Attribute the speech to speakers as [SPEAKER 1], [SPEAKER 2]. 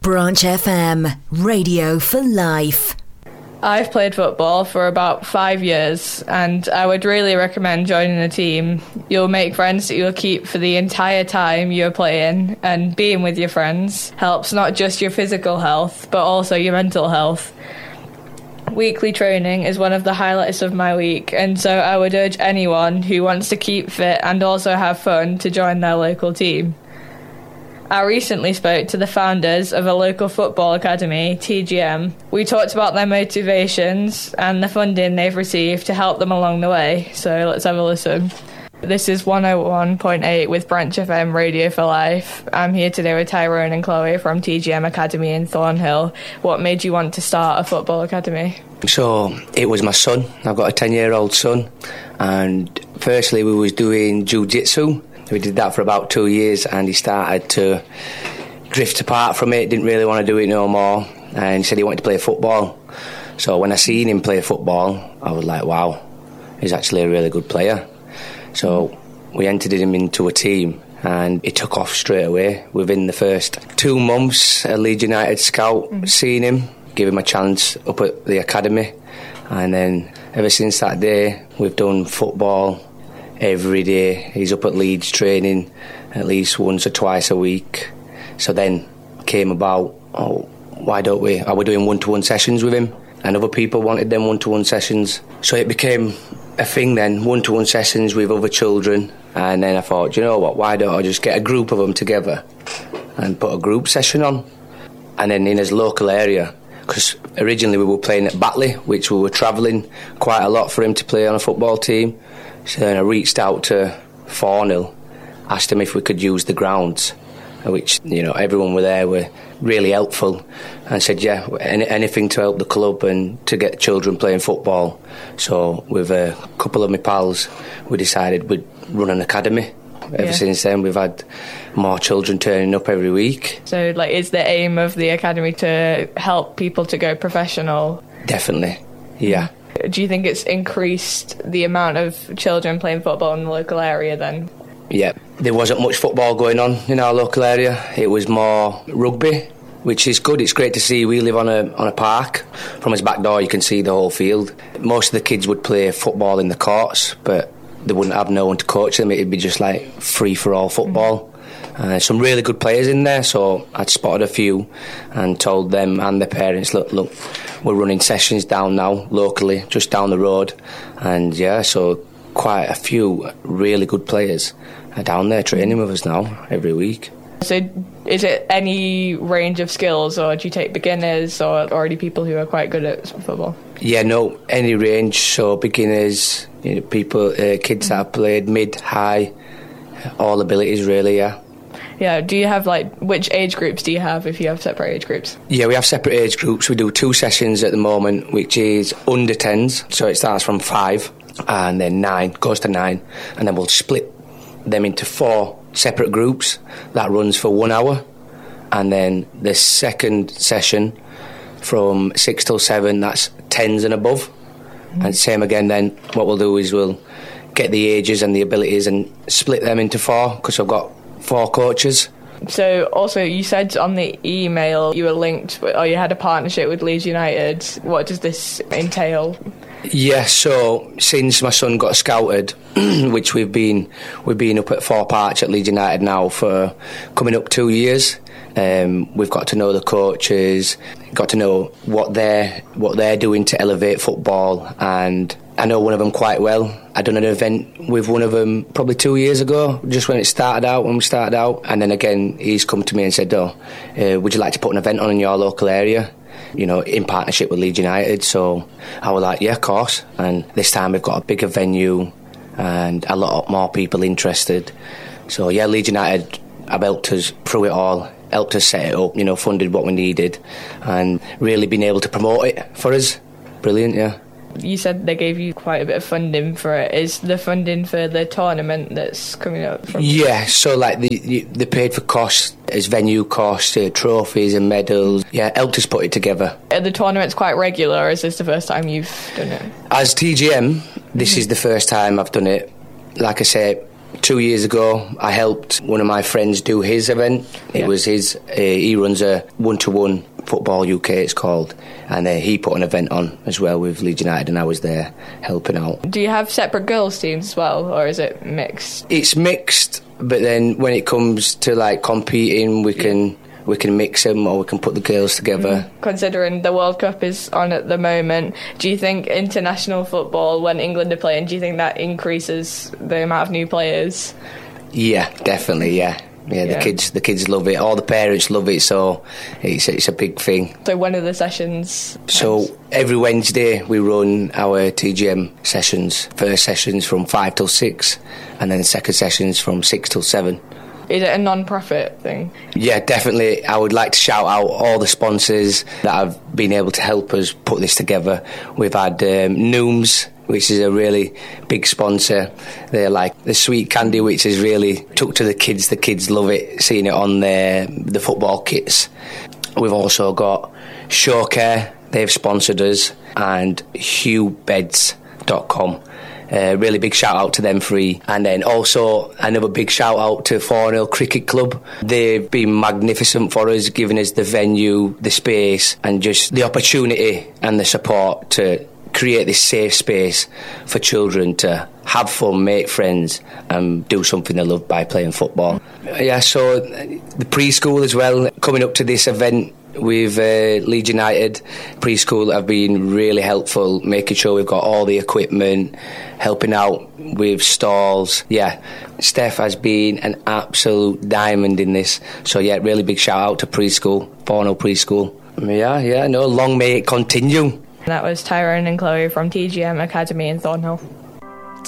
[SPEAKER 1] Branch FM, radio for life.
[SPEAKER 2] I've played football for about 5 years and I would really recommend joining a team. You'll make friends that you'll keep for the entire time you're playing, and being with your friends helps not just your physical health but also your mental health. Weekly training is one of the highlights of my week, and so I would urge anyone who wants to keep fit and also have fun to join their local team. I recently spoke to the founders of a local football academy, TGM. We talked about their motivations and the funding they've received to help them along the way, so let's have a listen. This is 101.8 with Branch FM Radio for Life. I'm here today with Tyrone and Chloe from TGM Academy in Thornhill. What made you want to start a football academy?
[SPEAKER 3] So it was my son. I've got a 10-year-old son, and firstly we was doing jiu-jitsu. We did that for about 2 years and he started to drift apart from it, didn't really want to do it no more, and he said he wanted to play football. So when I seen him play football, I was like, wow, he's actually a really good player. So we entered him into a team and he took off straight away. Within the first 2 months, a Leeds United scout seen him, gave him a chance up at the academy, and then ever since that day we've done football every day. He's up at Leeds training at least once or twice a week. So then came about, why don't we? Are we doing one-to-one sessions with him? And other people wanted them one-to-one sessions. So it became a thing then, one-to-one sessions with other children. And then I thought, you know what, why don't I just get a group of them together and put a group session on? And then in his local area, because originally we were playing at Batley, which we were travelling quite a lot for him to play on a football team. So then I reached out to Thornhill, asked him if we could use the grounds, which, you know, everyone were there were really helpful, and said, yeah, anything to help the club and to get children playing football. So with a couple of my pals, we decided we'd run an academy. Ever since then, we've had more children turning up every week. So,
[SPEAKER 2] is the aim of the academy to help people to go professional?
[SPEAKER 3] Definitely, yeah.
[SPEAKER 2] Do you think it's increased the amount of children playing football in the local area then?
[SPEAKER 3] Yeah, there wasn't much football going on in our local area. It was more rugby, which is good. It's great to see. We live on a park. From his back door you can see the whole field. Most of the kids would play football in the courts, but they wouldn't have no one to coach them. It'd be just like free-for-all football. Some really good players in there, so I'd spotted a few and told them and their parents, look, we're running sessions down now, locally, just down the road. And yeah, so quite a few really good players are down there training with us now every week.
[SPEAKER 2] So is it any range of skills, or do you take beginners or already people who are quite good at football? Yeah,
[SPEAKER 3] no, any range, so beginners, you know, people, kids that have played mid, high, all abilities really, yeah.
[SPEAKER 2] Yeah, do you have, which age groups do you have if you have separate age groups?
[SPEAKER 3] Yeah, we have separate age groups. We do 2 sessions at the moment, which is under 10s, so it starts from 5 and then 9, goes to 9, and then we'll split them into 4 separate groups. That runs for 1 hour, and then the second session from 6 till 7, that's 10s and above. And same again then, what we'll do is we'll get the ages and the abilities and split them into 4, because I've got 4 coaches.
[SPEAKER 2] So also you said on the email you were linked, or you had a partnership with Leeds United. What does this entail?
[SPEAKER 3] Yeah, so since my son got scouted, which we've been up at Thorpe Arch at Leeds United now for coming up 2 years. We've got to know the coaches, got to know what they're doing to elevate football, and I know one of them quite well. I done an event with one of them probably 2 years ago, just when we started out, and then again he's come to me and said, would you like to put an event on in your local area, you know, in partnership with Leeds United? So I was like, yeah, of course. And this time we've got a bigger venue and a lot more people interested. So yeah, Leeds United have helped us through it all, helped us set it up, you know, funded what we needed, and really been able to promote it for us. Brilliant, yeah.
[SPEAKER 2] You said they gave you quite a bit of funding for it. Is the funding for the tournament that's coming up?
[SPEAKER 3] Yeah, so they paid for costs, as venue costs, trophies and medals. Yeah, helped us put it together.
[SPEAKER 2] Are the tournaments quite regular, or is this the first time you've done it?
[SPEAKER 3] As TGM, this is the first time I've done it. Like I say, 2 years ago, I helped one of my friends do his event. It was his, he runs a one-to-one Football UK, it's called, and he put an event on as well with Leeds United, and I was there helping out.
[SPEAKER 2] Do you have separate girls teams as well, or is it mixed?
[SPEAKER 3] It's mixed, but then when it comes to like competing, we can mix them, or we can put the girls together.
[SPEAKER 2] Considering the World Cup is on at the moment, do you think international football, when England are playing, do you think that increases the amount of new players?
[SPEAKER 3] Yeah, definitely, yeah. Yeah, the kids love it. All the parents love it, so it's a big thing.
[SPEAKER 2] So when are the sessions?
[SPEAKER 3] So every Wednesday we run our TGM sessions. First sessions from 5 till 6, and then the second sessions from 6 till 7.
[SPEAKER 2] Is it a non-profit thing?
[SPEAKER 3] Yeah, definitely. I would like to shout out all the sponsors that have been able to help us put this together. We've had Nooms, which is a really big sponsor. They're like the sweet candy, which is really took to the kids. The kids love it, seeing it on the football kits. We've also got Showcare, they've sponsored us, and HughBeds.com. Really big shout out to them three. And then also another big shout out to Thornhill Cricket Club. They've been magnificent for us, giving us the venue, the space, and just the opportunity and the support to create this safe space for children to have fun, make friends, and do something they love by playing football. Yeah, so the preschool as well, coming up to this event with Leeds United, preschool have been really helpful, making sure we've got all the equipment, helping out with stalls. Yeah, Steph has been an absolute diamond in this. So yeah, really big shout out to preschool, Thornhill Preschool. Long may it continue.
[SPEAKER 2] That was Tyrone and Chloe from TGM Academy in Thornhill.